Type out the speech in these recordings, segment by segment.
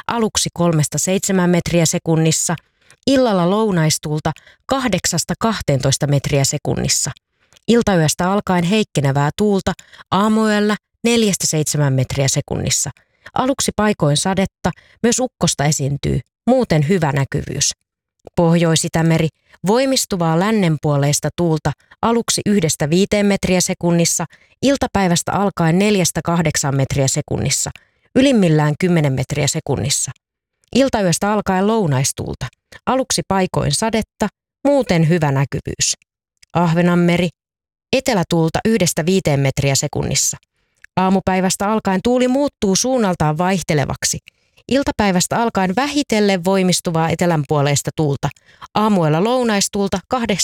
aluksi 3-7 metriä sekunnissa, illalla lounaistuulta 8-12 metriä sekunnissa. Iltayöstä alkaen heikkenevää tuulta, aamuyöllä 4-7 metriä sekunnissa. Aluksi paikoin sadetta, myös ukkosta esiintyy, muuten hyvä näkyvyys. Pohjois-Itämeri, voimistuvaa lännenpuoleista tuulta, aluksi 1-5 metriä sekunnissa, iltapäivästä alkaen 4-8 metriä sekunnissa, ylimmillään 10 metriä sekunnissa. Iltayöstä alkaen lounaistuulta, aluksi paikoin sadetta, muuten hyvä näkyvyys. Ahvenanmeri, etelätuulta 1-5 metriä sekunnissa. Aamupäivästä alkaen tuuli muuttuu suunnaltaan vaihtelevaksi. Iltapäivästä alkaen vähitellen voimistuvaa etelänpuoleista tuulta, aamuella lounaistuulta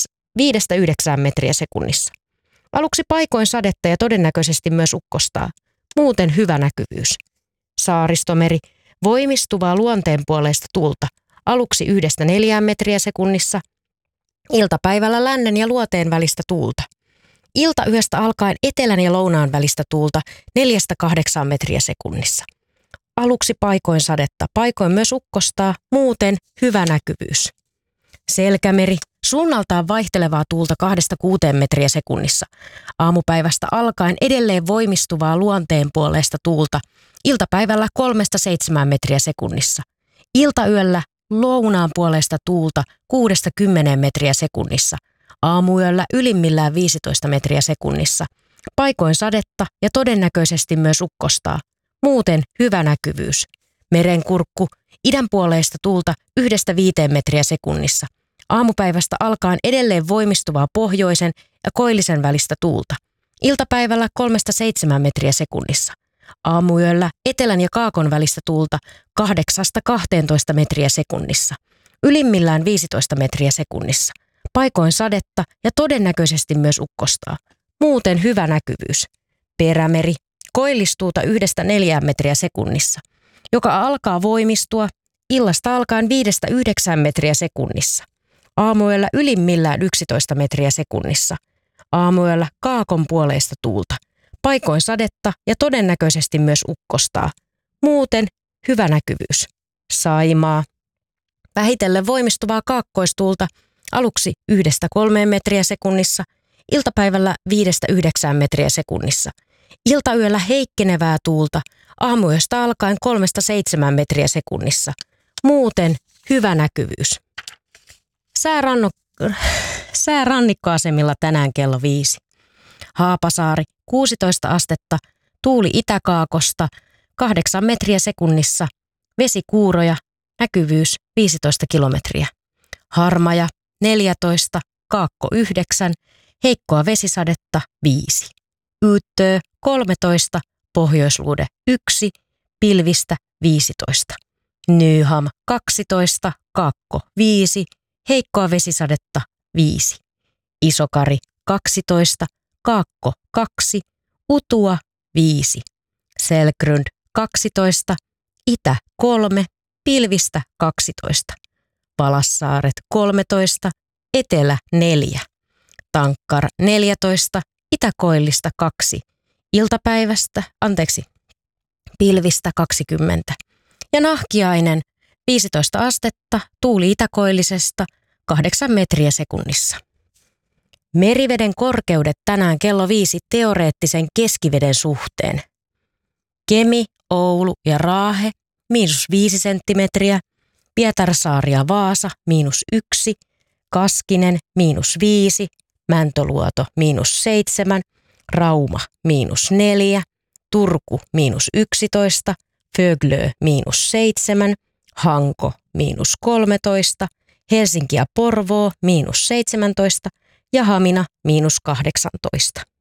5-9 metriä sekunnissa. Aluksi paikoin sadetta ja todennäköisesti myös ukkostaa, muuten hyvä näkyvyys. Saaristomeri, voimistuvaa luonteenpuoleista tuulta, aluksi 1-4 metriä sekunnissa, iltapäivällä lännen ja luoteen välistä tuulta. Iltayöstä alkaen etelän ja lounaan välistä tuulta 4-8 metriä sekunnissa. Aluksi paikoin sadetta, paikoin myös ukkostaa, muuten hyvä näkyvyys. Selkämeri, suunnaltaan vaihtelevaa tuulta 2-6 metriä sekunnissa. Aamupäivästä alkaen edelleen voimistuvaa luonteenpuoleista tuulta, iltapäivällä 3-7 metriä sekunnissa. Iltayöllä lounaan puoleista tuulta 6-10 metriä sekunnissa. Aamuyöllä ylimmillään 15 metriä sekunnissa. Paikoin sadetta ja todennäköisesti myös ukkostaa. Muuten hyvä näkyvyys. Merenkurkku, idänpuoleista tuulta 1-5 metriä sekunnissa. Aamupäivästä alkaen edelleen voimistuvaa pohjoisen ja koillisen välistä tuulta. Iltapäivällä 3-7 metriä sekunnissa. Aamuyöllä etelän ja kaakon välistä tuulta 8-12 metriä sekunnissa. Ylimmillään 15 metriä sekunnissa. Paikoin sadetta ja todennäköisesti myös ukkostaa. Muuten hyvä näkyvyys. Perämeri, koillistuuta 1-4 metriä sekunnissa, joka alkaa voimistua illasta alkaen 5-9 metriä sekunnissa. Aamuyöllä ylimmillään 11 metriä sekunnissa. Aamuyöllä kaakon puoleista tuulta. Paikoin sadetta ja todennäköisesti myös ukkostaa. Muuten hyvä näkyvyys. Saimaa. Vähitellen voimistuvaa kaakkoistuulta aluksi 1-3 metriä sekunnissa, iltapäivällä 5-9 metriä sekunnissa. Iltayöllä heikkenevää tuulta, aamuyöstä alkaen 3-7 metriä sekunnissa. Muuten hyvä näkyvyys. Säärannikkoasemilla tänään kello 5. Haapasaari 16 astetta, tuuli itäkaakosta 8 metriä sekunnissa, vesikuuroja, näkyvyys 15 kilometriä. Harmaja 14, kaakko 9, heikkoa vesisadetta 5. Yyttöö 13, pohjoisluude 1, pilvistä 15. Nyham 12, kaakko 5, heikkoa vesisadetta 5. Isokari 12, kaakko 2, utua 5. Selkrund 12, itä 3, pilvistä 12. Palassaaret 13, etelä 4. Tankkar 14, itäkoillista 2, pilvistä 20. Ja Nahkiainen 15 astetta, tuuli itäkoillisesta 8 metriä sekunnissa. Meriveden korkeudet tänään kello 5 teoreettisen keskiveden suhteen. Kemi, Oulu ja Raahe -5 senttimetriä, Pietarsaari ja Vaasa -1, Kaskinen -5, Mäntöluoto -7, Rauma -4, Turku -11, Föglö -7, Hanko -13, Helsinki ja Porvoo -17 ja Hamina -18.